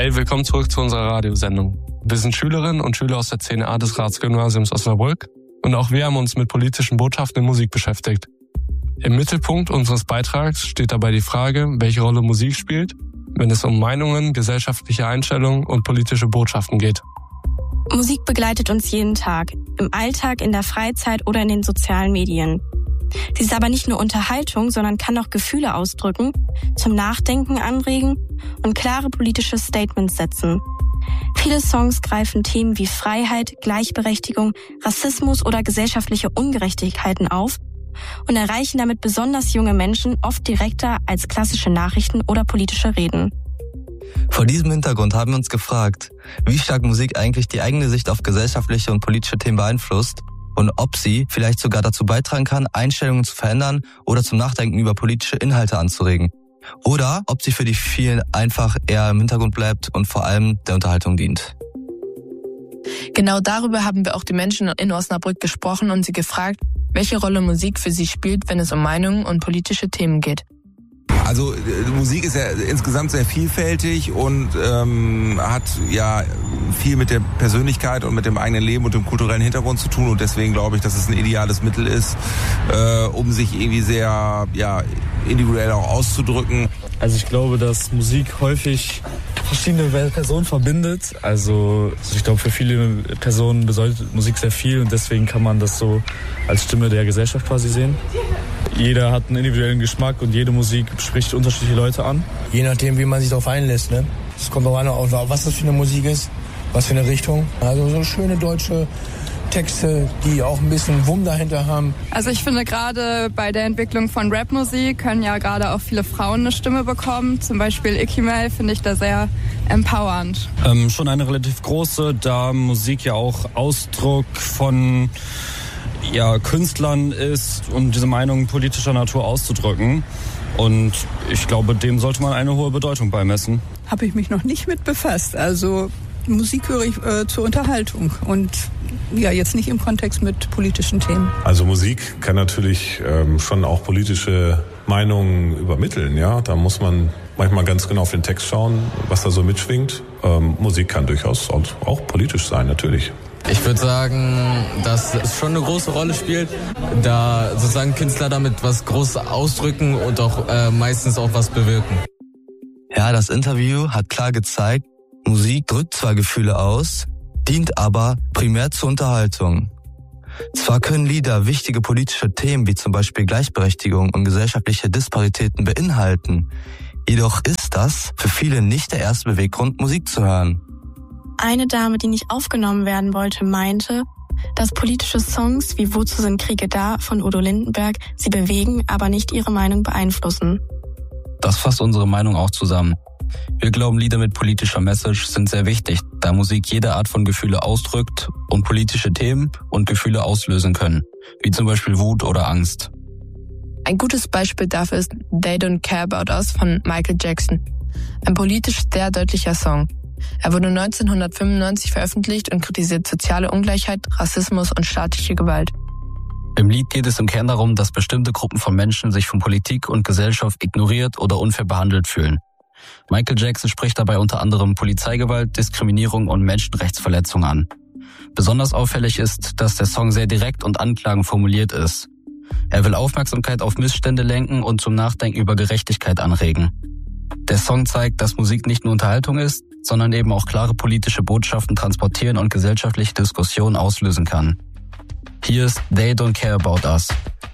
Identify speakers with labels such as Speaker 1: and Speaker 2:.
Speaker 1: Hey, willkommen zurück zu unserer Radiosendung. Wir sind Schülerinnen und Schüler aus der 10a des Ratsgymnasiums Osnabrück und auch wir haben uns mit politischen Botschaften in Musik beschäftigt. Im Mittelpunkt unseres Beitrags steht dabei die Frage, welche Rolle Musik spielt, wenn es um Meinungen, gesellschaftliche Einstellungen und politische Botschaften geht.
Speaker 2: Musik begleitet uns jeden Tag, im Alltag, in der Freizeit oder in den sozialen Medien. Sie ist aber nicht nur Unterhaltung, sondern kann auch Gefühle ausdrücken, zum Nachdenken anregen und klare politische Statements setzen. Viele Songs greifen Themen wie Freiheit, Gleichberechtigung, Rassismus oder gesellschaftliche Ungerechtigkeiten auf und erreichen damit besonders junge Menschen oft direkter als klassische Nachrichten oder politische Reden.
Speaker 3: Vor diesem Hintergrund haben wir uns gefragt, wie stark Musik eigentlich die eigene Sicht auf gesellschaftliche und politische Themen beeinflusst und ob sie vielleicht sogar dazu beitragen kann, Einstellungen zu verändern oder zum Nachdenken über politische Inhalte anzuregen. Oder ob sie für die vielen einfach eher im Hintergrund bleibt und vor allem der Unterhaltung dient.
Speaker 4: Genau darüber haben wir auch die Menschen in Osnabrück gesprochen und sie gefragt, welche Rolle Musik für sie spielt, wenn es um Meinungen und politische Themen geht.
Speaker 5: Also Musik ist ja insgesamt sehr vielfältig und hat ja viel mit der Persönlichkeit und mit dem eigenen Leben und dem kulturellen Hintergrund zu tun und deswegen glaube ich, dass es ein ideales Mittel ist, um sich irgendwie sehr individuell auch auszudrücken.
Speaker 6: Also ich glaube, dass Musik häufig verschiedene Personen verbindet. Also ich glaube, für viele Personen bedeutet Musik sehr viel und deswegen kann man das so als Stimme der Gesellschaft quasi sehen. Jeder hat einen individuellen Geschmack und jede Musik spricht unterschiedliche Leute an.
Speaker 7: Je nachdem, wie man sich darauf einlässt. Ne? Es kommt auch an, was das für eine Musik ist, was für eine Richtung. Also so schöne deutsche Texte, die auch ein bisschen Wumm dahinter haben.
Speaker 8: Also ich finde gerade bei der Entwicklung von Rapmusik können ja gerade auch viele Frauen eine Stimme bekommen. Zum Beispiel Icky Mel finde ich da sehr empowernd.
Speaker 6: Schon eine relativ große, da Musik ja auch Ausdruck von Künstlern ist, um diese Meinung politischer Natur auszudrücken. Und ich glaube, dem sollte man eine hohe Bedeutung beimessen.
Speaker 9: Habe ich mich noch nicht mit befasst. Also Musik höre ich zur Unterhaltung und jetzt nicht im Kontext mit politischen Themen.
Speaker 10: Also Musik kann natürlich schon auch politische Meinungen übermitteln. Ja, da muss man manchmal ganz genau auf den Text schauen, was da so mitschwingt. Musik kann durchaus auch politisch sein, natürlich.
Speaker 11: Ich würde sagen, dass es schon eine große Rolle spielt, da sozusagen Künstler damit was Großes ausdrücken und auch meistens auch was bewirken.
Speaker 3: Ja, das Interview hat klar gezeigt, Musik drückt zwar Gefühle aus, dient aber primär zur Unterhaltung. Zwar können Lieder wichtige politische Themen wie zum Beispiel Gleichberechtigung und gesellschaftliche Disparitäten beinhalten, jedoch ist das für viele nicht der erste Beweggrund, Musik zu hören.
Speaker 2: Eine Dame, die nicht aufgenommen werden wollte, meinte, dass politische Songs wie Wozu sind Kriege da von Udo Lindenberg sie bewegen, aber nicht ihre Meinung beeinflussen.
Speaker 12: Das fasst unsere Meinung auch zusammen. Wir glauben, Lieder mit politischer Message sind sehr wichtig, da Musik jede Art von Gefühle ausdrückt und politische Themen und Gefühle auslösen können, wie zum Beispiel Wut oder Angst.
Speaker 4: Ein gutes Beispiel dafür ist They Don't Care About Us von Michael Jackson. Ein politisch sehr deutlicher Song. Er wurde 1995 veröffentlicht und kritisiert soziale Ungleichheit, Rassismus und staatliche Gewalt.
Speaker 12: Im Lied geht es im Kern darum, dass bestimmte Gruppen von Menschen sich von Politik und Gesellschaft ignoriert oder unfair behandelt fühlen. Michael Jackson spricht dabei unter anderem Polizeigewalt, Diskriminierung und Menschenrechtsverletzungen an. Besonders auffällig ist, dass der Song sehr direkt und anklagend formuliert ist. Er will Aufmerksamkeit auf Missstände lenken und zum Nachdenken über Gerechtigkeit anregen. Der Song zeigt, dass Musik nicht nur Unterhaltung ist, sondern eben auch klare politische Botschaften transportieren und gesellschaftliche Diskussionen auslösen kann. Hier ist They Don't Care About Us